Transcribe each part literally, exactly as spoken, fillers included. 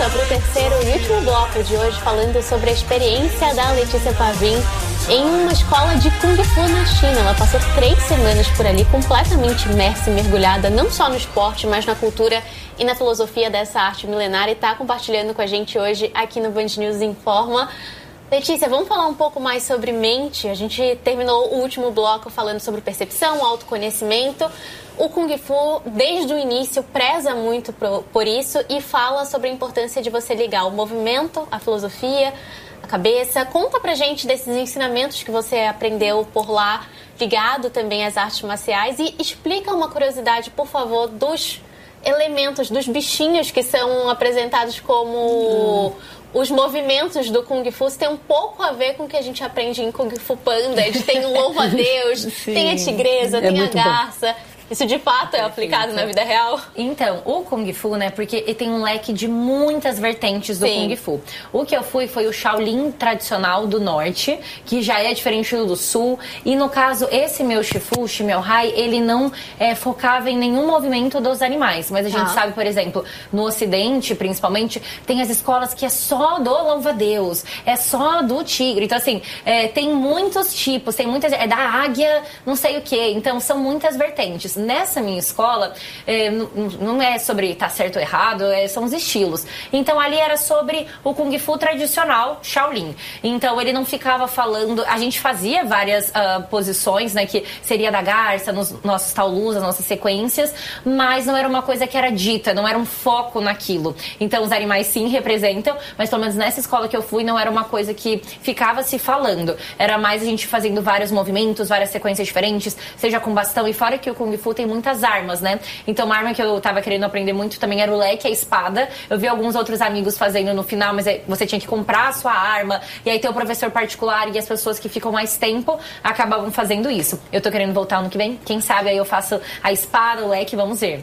volta para o terceiro e último bloco de hoje, falando sobre a experiência da Letícia Pavin em uma escola de Kung Fu na China. Ela passou três semanas por ali, completamente imersa e mergulhada, não só no esporte, mas na cultura e na filosofia dessa arte milenária, e está compartilhando com a gente hoje aqui no Band News Informa. Letícia, vamos falar um pouco mais sobre mente. A gente terminou o último bloco falando sobre percepção, autoconhecimento. O Kung Fu, desde o início, preza muito por isso e fala sobre a importância de você ligar o movimento, a filosofia, a cabeça. Conta pra gente desses ensinamentos que você aprendeu por lá, ligado também às artes marciais, e explica uma curiosidade, por favor, dos elementos, dos bichinhos que são apresentados como... Hum. Os movimentos do Kung Fu tem um pouco a ver com o que a gente aprende em Kung Fu Panda. Tem o louva-a-Deus, tem a tigresa, é tem a garça. Bom. Isso de fato é aplicado na vida real? Então, o Kung Fu, né, porque ele tem um leque de muitas vertentes do Sim. Kung Fu. O que eu fui foi o Shaolin tradicional do norte, que já é diferente do sul. E no caso, esse meu Shifu, o Shimeo Hai, ele não é, focava em nenhum movimento dos animais. Mas a gente ah. sabe, por exemplo, no ocidente, principalmente, tem as escolas que é só do louva-a-Deus, é só do tigre. Então, assim, é, tem muitos tipos, tem muitas... É da águia, não sei o quê. Então, são muitas vertentes. Nessa minha escola, é, não é sobre estar tá certo ou errado, é, são os estilos. Então, ali era sobre o Kung Fu tradicional Shaolin. Então, ele não ficava falando... A gente fazia várias uh, posições, né, que seria da garça, nos nossos taolus, as nossas sequências, mas não era uma coisa que era dita, não era um foco naquilo. Então, os animais sim representam, mas pelo menos nessa escola que eu fui, não era uma coisa que ficava se falando. Era mais a gente fazendo vários movimentos, várias sequências diferentes, seja com bastão, e fora que o Kung Fu tem muitas armas, né? Então, uma arma que eu tava querendo aprender muito também era o leque, a espada. Eu vi alguns outros amigos fazendo no final, mas você tinha que comprar a sua arma, e aí tem o professor particular e as pessoas que ficam mais tempo acabavam fazendo isso. Eu tô querendo voltar ano que vem, quem sabe aí eu faço a espada, o leque, vamos ver.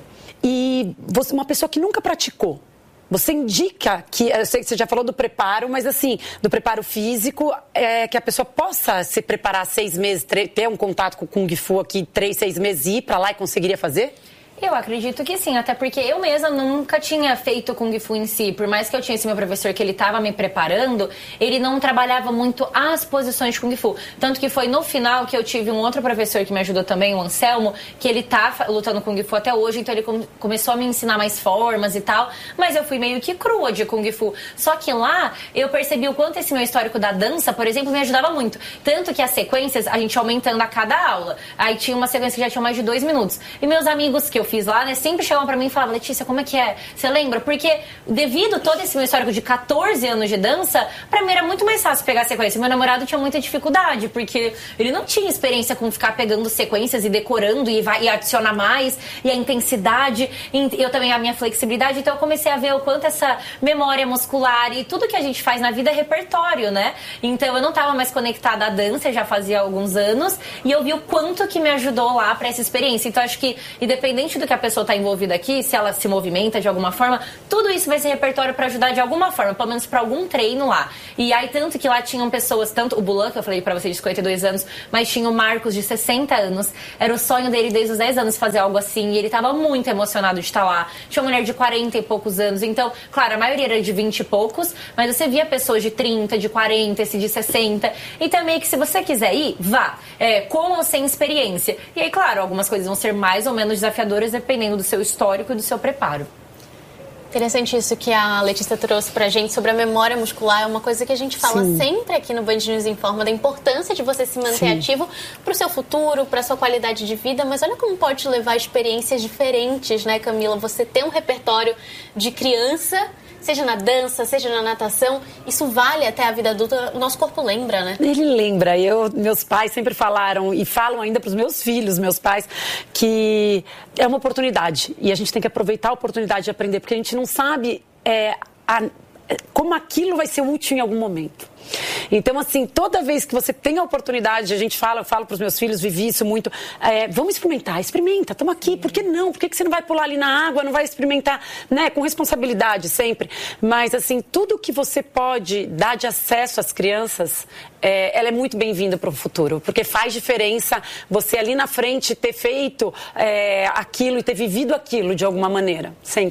E você, uma pessoa que nunca praticou, você indica que, eu sei que você já falou do preparo, mas assim, do preparo físico, é, que a pessoa possa se preparar seis meses, ter um contato com o Kung Fu aqui, três, seis meses e ir pra lá e conseguiria fazer? Eu acredito que sim, até porque eu mesma nunca tinha feito Kung Fu em si. Por mais que eu tinha esse meu professor que ele estava me preparando, ele não trabalhava muito as posições de Kung Fu. Tanto que foi no final que eu tive um outro professor que me ajudou também, o Anselmo, que ele tá lutando Kung Fu até hoje, então ele come- começou a me ensinar mais formas e tal, mas eu fui meio que crua de Kung Fu. Só que lá eu percebi o quanto esse meu histórico da dança, por exemplo, me ajudava muito. Tanto que as sequências, a gente aumentando a cada aula. Aí tinha uma sequência que já tinha mais de dois minutos. E meus amigos que eu fiz lá, né, sempre chegavam pra mim e falavam: Letícia, como é que é? Você lembra? Porque devido todo esse meu histórico de catorze anos de dança, pra mim era muito mais fácil pegar sequência. Meu namorado tinha muita dificuldade, porque ele não tinha experiência com ficar pegando sequências e decorando e, vai, e adicionar mais, e a intensidade, e eu também a minha flexibilidade. Então eu comecei a ver o quanto essa memória muscular e tudo que a gente faz na vida é repertório, né? Então eu não tava mais conectada à dança, já fazia alguns anos, e eu vi o quanto que me ajudou lá pra essa experiência. Então acho que, independente do que a pessoa está envolvida aqui, se ela se movimenta de alguma forma, tudo isso vai ser repertório para ajudar de alguma forma, pelo menos para algum treino lá. E aí, tanto que lá tinham pessoas, tanto o Bulan, que eu falei para você de cinquenta e dois anos, mas tinha o Marcos de sessenta anos, era o sonho dele desde os dez anos fazer algo assim, e ele estava muito emocionado de estar lá. Tinha uma mulher de quarenta e poucos anos, então, claro, a maioria era de vinte e poucos, mas você via pessoas de trinta, de quarenta, esse de sessenta, e também que se você quiser ir, vá, é, com ou sem experiência. E aí, claro, algumas coisas vão ser mais ou menos desafiadoras, dependendo do seu histórico e do seu preparo. Interessante isso que a Letícia trouxe pra gente sobre a memória muscular. É uma coisa que a gente fala Sim. sempre aqui no Band News Informa, da importância de você se manter Sim. ativo pro seu futuro, pra sua qualidade de vida. Mas olha como pode levar experiências diferentes, né, Camila? Você ter um repertório de criança, seja na dança, seja na natação, isso vale até a vida adulta, o nosso corpo lembra, né? Ele lembra. Eu, meus pais sempre falaram, e falam ainda para os meus filhos, meus pais, que é uma oportunidade. E a gente tem que aproveitar a oportunidade de aprender, porque a gente não sabe é, a, como aquilo vai ser útil em algum momento. Então, assim, toda vez que você tem a oportunidade, a gente fala, eu falo para os meus filhos, vivi isso muito, é, vamos experimentar, experimenta, estamos aqui, por que não? Por que, que você não vai pular ali na água, não vai experimentar, né, com responsabilidade sempre? Mas, assim, tudo que você pode dar de acesso às crianças, é, ela é muito bem-vinda para o futuro, porque faz diferença você ali na frente ter feito é, aquilo e ter vivido aquilo de alguma maneira, sempre.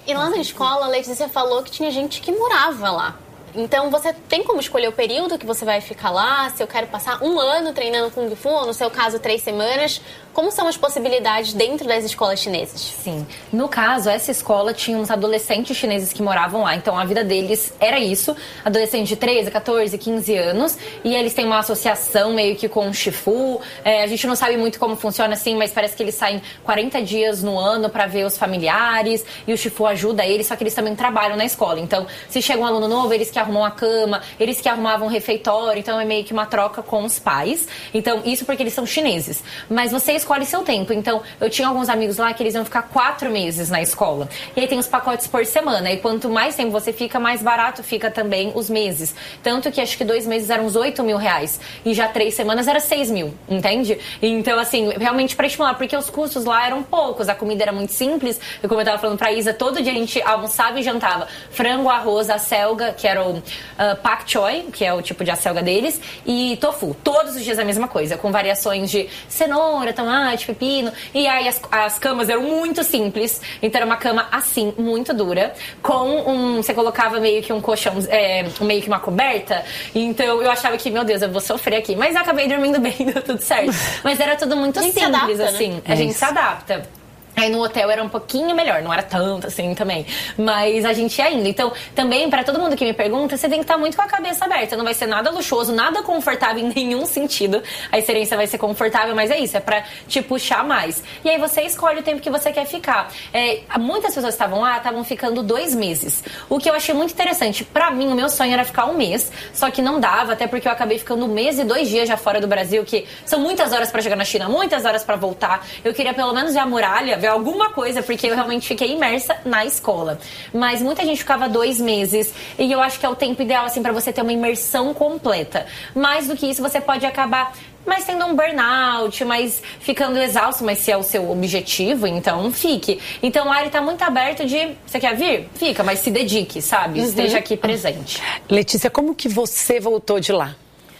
E lá na escola, a Letícia falou que tinha gente que morava lá. Então, você tem como escolher o período que você vai ficar lá? Se eu quero passar um ano treinando Kung Fu, ou no seu caso, três semanas. Como são as possibilidades dentro das escolas chinesas? Sim. No caso, essa escola tinha uns adolescentes chineses que moravam lá. Então, a vida deles era isso. Adolescentes de treze, catorze, quinze anos. E eles têm uma associação meio que com o Shifu. É, a gente não sabe muito como funciona assim, mas parece que eles saem quarenta dias no ano para ver os familiares. E o Shifu ajuda eles, só que eles também trabalham na escola. Então, se chega um aluno novo, eles que arrumam a cama, eles que arrumavam o refeitório. Então, é meio que uma troca com os pais. Então, isso porque eles são chineses. Mas vocês escolhe seu tempo. Então, eu tinha alguns amigos lá que eles iam ficar quatro meses na escola. E aí tem os pacotes por semana. E quanto mais tempo você fica, mais barato fica também os meses. Tanto que acho que dois meses eram uns oito mil reais. E já três semanas era seis mil, entende? Então, assim, realmente para estimular, porque os custos lá eram poucos. A comida era muito simples. Eu, como eu tava falando pra Isa, todo dia a gente almoçava e jantava frango, arroz, acelga, que era o uh, pak choi, que é o tipo de acelga deles, e tofu. Todos os dias a mesma coisa, com variações de cenoura, tomate, pepino. E aí as, as camas eram muito simples. Então era uma cama assim, muito dura, com um... Você colocava meio que um colchão, é, meio que uma coberta. Então eu achava que, meu Deus, eu vou sofrer aqui. Mas eu acabei dormindo bem, deu tudo certo. Mas era tudo muito simples, adapta, assim. Né? A gente se adapta. Aí no hotel era um pouquinho melhor, não era tanto assim também, mas a gente ia indo. Então, também, pra todo mundo que me pergunta, você tem que estar muito com a cabeça aberta. Não vai ser nada luxuoso, nada confortável em nenhum sentido. A experiência vai ser confortável, mas é isso, é pra te puxar mais. E aí você escolhe o tempo que você quer ficar. É, muitas pessoas que estavam lá, estavam ficando dois meses. O que eu achei muito interessante, pra mim, o meu sonho era ficar um mês, só que não dava, até porque eu acabei ficando um mês e dois dias já fora do Brasil, que são muitas horas pra chegar na China, muitas horas pra voltar. Eu queria pelo menos ver a muralha, ver alguma coisa, porque eu realmente fiquei imersa na escola. Mas muita gente ficava dois meses e eu acho que é o tempo ideal, assim, pra você ter uma imersão completa. Mais do que isso, você pode acabar mas tendo um burnout, mas ficando exausto, mas se é o seu objetivo, então fique. Então lá ele tá muito aberto de, você quer vir? Fica, mas se dedique, sabe? Uhum. Esteja aqui presente. Letícia, como que você voltou de lá?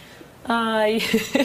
Ai,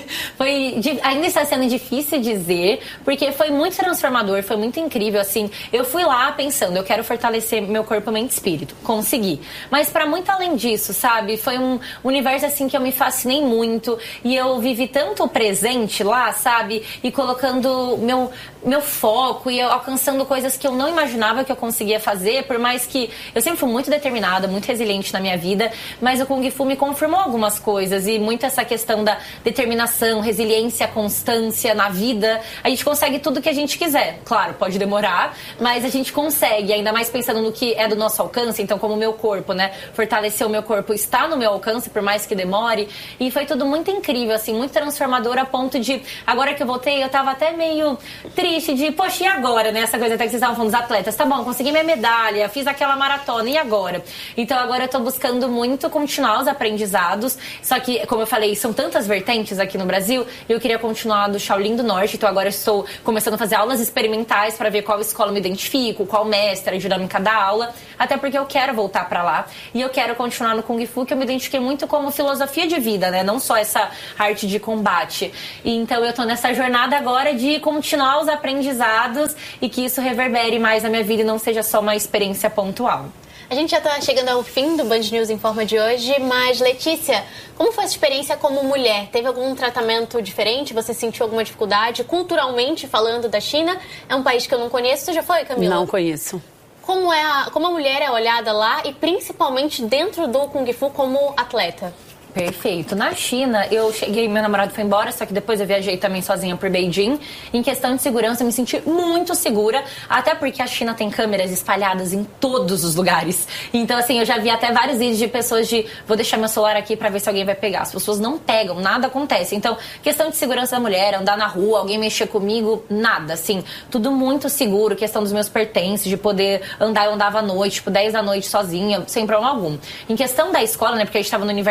foi, ainda está sendo difícil dizer, porque foi muito transformador, foi muito incrível, assim, eu fui lá pensando, eu quero fortalecer meu corpo, mente e espírito, consegui, mas para muito além disso, sabe, foi um universo, assim, que eu me fascinei muito, e eu vivi tanto o presente lá, sabe, e colocando meu, meu foco, e alcançando coisas que eu não imaginava que eu conseguia fazer, por mais que eu sempre fui muito determinada, muito resiliente na minha vida, mas o Kung Fu me confirmou algumas coisas, e muito essa questão da determinação, resiliência, constância na vida, a gente consegue tudo que a gente quiser. Claro, pode demorar, mas a gente consegue, ainda mais pensando no que é do nosso alcance. Então, como o meu corpo, né, fortalecer o meu corpo está no meu alcance, por mais que demore, e foi tudo muito incrível, assim, muito transformador, a ponto de, agora que eu voltei, eu tava até meio triste de, poxa, e agora, né, essa coisa até que vocês estavam falando dos atletas, tá bom, consegui minha medalha, fiz aquela maratona, e agora? Então, agora eu tô buscando muito continuar os aprendizados, só que, como eu falei, são tantas vertentes aqui no Brasil, eu queria continuar do Shaolin do Norte, então agora eu estou começando a fazer aulas experimentais para ver qual escola eu me identifico, qual mestre, ajudando em cada aula, até porque eu quero voltar para lá, e eu quero continuar no Kung Fu, que eu me identifiquei muito como filosofia de vida, né, não só essa arte de combate, e então eu tô nessa jornada agora de continuar os aprendizados e que isso reverbere mais na minha vida e não seja só uma experiência pontual. A gente já está chegando ao fim do Band News em Forma de hoje, mas Letícia, como foi a sua experiência como mulher? Teve algum tratamento diferente? Você sentiu alguma dificuldade? Culturalmente falando da China, é um país que eu não conheço. Você já foi, Camila? Não conheço. Como, é a, como a mulher é olhada lá e principalmente dentro do Kung Fu como atleta? Perfeito. Na China, eu cheguei, meu namorado foi embora, só que depois eu viajei também sozinha por Beijing. Em questão de segurança, eu me senti muito segura, até porque a China tem câmeras espalhadas em todos os lugares. Então, assim, eu já vi até vários vídeos de pessoas de, vou deixar meu celular aqui pra ver se alguém vai pegar. As pessoas não pegam, nada acontece. Então, questão de segurança da mulher, andar na rua, alguém mexer comigo, nada, assim, tudo muito seguro. Questão dos meus pertences, de poder andar, eu andava à noite, tipo, dez da noite sozinha, sem problema algum. Em questão da escola, né, porque a gente tava no universo fechado,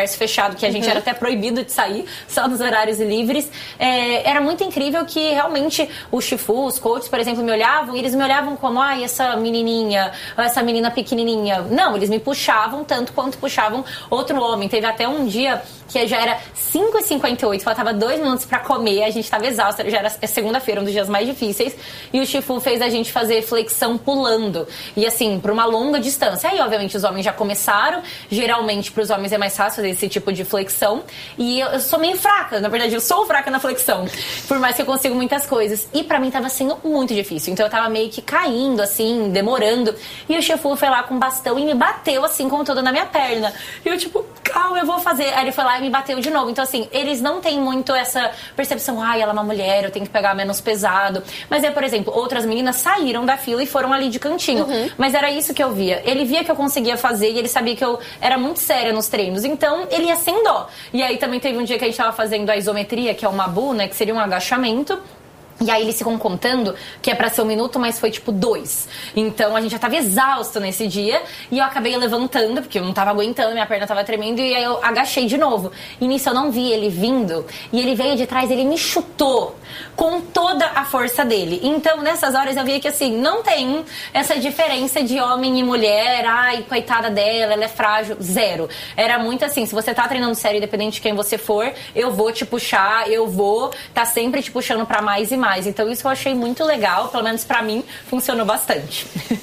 supermercado, que a gente uhum. era até proibido de sair, só nos horários livres. É, era muito incrível que realmente os Shifu, os coaches, por exemplo, me olhavam e eles me olhavam como, ai, essa menininha, essa menina pequenininha. Não, eles me puxavam tanto quanto puxavam outro homem. Teve até um dia que já era cinco e cinquenta e oito, faltava dois minutos pra comer, a gente tava exausta, já era segunda-feira, um dos dias mais difíceis, e o Shifu fez a gente fazer flexão pulando, e assim, por uma longa distância. Aí, obviamente, os homens já começaram, geralmente pros homens é mais fácil fazer esse tipo de flexão, e eu, eu sou meio fraca, na verdade, eu sou fraca na flexão, por mais que eu consiga muitas coisas, e pra mim tava sendo muito difícil, então eu tava meio que caindo, assim, demorando, e o Shifu foi lá com um bastão e me bateu, assim, com tudo na minha perna, e eu tipo, calma, eu vou fazer. Aí ele foi lá e me bateu de novo. Então, assim, eles não têm muito essa percepção, ai, ela é uma mulher, eu tenho que pegar menos pesado. Mas é, por exemplo, outras meninas saíram da fila e foram ali de cantinho. Uhum. Mas era isso que eu via. Ele via que eu conseguia fazer e ele sabia que eu era muito séria nos treinos. Então, ele ia sem dó. E aí também teve um dia que a gente tava fazendo a isometria, que é o Mabu, né, que seria um agachamento. E aí eles ficam contando que é pra ser um minuto, mas foi tipo dois. Então a gente já tava exausto nesse dia. E eu acabei levantando, porque eu não tava aguentando, minha perna tava tremendo. E aí eu agachei de novo. E nisso eu não vi ele vindo. E ele veio de trás, ele me chutou com toda a força dele. Então nessas horas eu vi que assim, não tem essa diferença de homem e mulher. Ai, coitada dela, ela é frágil. Zero. Era muito assim, se você tá treinando sério, independente de quem você for, eu vou te puxar, eu vou tá sempre te puxando pra mais e mais. Então isso eu achei muito legal, pelo menos pra mim funcionou bastante.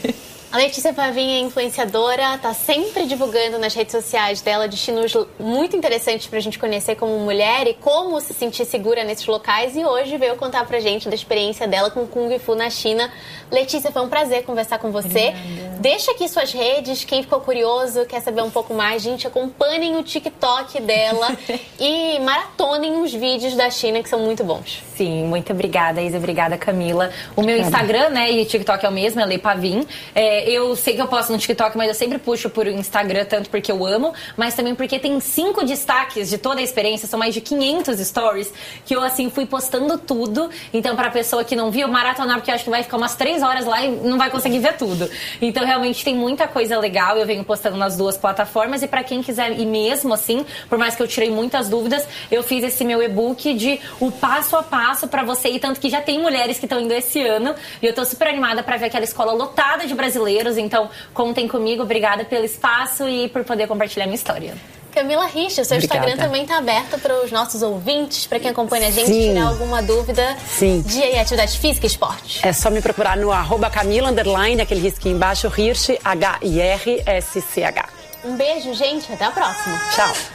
A Letícia Pavin é influenciadora, tá sempre divulgando nas redes sociais dela destinos muito interessantes pra gente conhecer como mulher e como se sentir segura nesses locais. E hoje veio contar pra gente da experiência dela com Kung Fu na China. Letícia, foi um prazer conversar com você. Obrigada. Deixa aqui suas redes, quem ficou curioso, quer saber um pouco mais, gente, acompanhem o TikTok dela e maratonem os vídeos da China que são muito bons. Sim, muito obrigada, Isa, obrigada, Camila. O meu Instagram, né, e o TikTok é o mesmo, é Lei Pavin. É, eu sei que eu posto no TikTok, mas eu sempre puxo por Instagram, tanto porque eu amo, mas também porque tem cinco destaques de toda a experiência, são mais de quinhentos stories, que eu, assim, fui postando tudo. Então, pra pessoa que não viu, maratonar, porque eu acho que vai ficar umas três horas lá e não vai conseguir ver tudo. Então, realmente, tem muita coisa legal, eu venho postando nas duas plataformas, e pra quem quiser ir mesmo, assim, por mais que eu tirei muitas dúvidas, eu fiz esse meu e-book de o passo a passo pra você ir, tanto que já tem mulheres que estão indo esse ano, e eu tô super animada pra ver aquela escola lotada de brasileiros. Então, contem comigo. Obrigada pelo espaço e por poder compartilhar minha história. Camila Richter, o seu Obrigada. Instagram também está aberto para os nossos ouvintes, para quem acompanha a gente, Sim. tirar alguma dúvida Sim. de atividade física e esporte. É só me procurar no arroba Camila, underline, aquele risquinho embaixo, Hirsch, H I R S C H. Um beijo, gente. Até a próxima. Tchau.